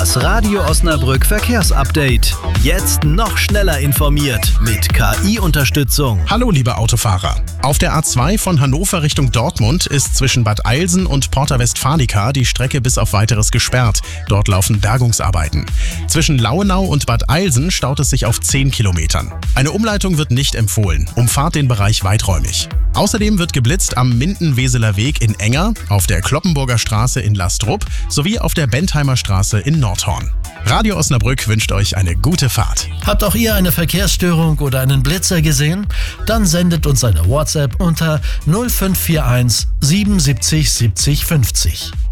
Das Radio Osnabrück Verkehrsupdate. Jetzt noch schneller informiert mit KI-Unterstützung. Hallo liebe Autofahrer. Auf der A2 von Hannover Richtung Dortmund ist zwischen Bad Eilsen und Porta Westfalica die Strecke bis auf Weiteres gesperrt. Dort laufen Bergungsarbeiten. Zwischen Lauenau und Bad Eilsen staut es sich auf 10 Kilometern. Eine Umleitung wird nicht empfohlen. Umfahrt den Bereich weiträumig. Außerdem wird geblitzt am Minden-Weseler Weg in Enger, auf der Kloppenburger Straße in Lastrup sowie auf der Bentheimer Straße in Nordhorn. Radio Osnabrück wünscht euch eine gute Fahrt. Habt auch ihr eine Verkehrsstörung oder einen Blitzer gesehen? Dann sendet uns eine WhatsApp unter 0541 77 70 50.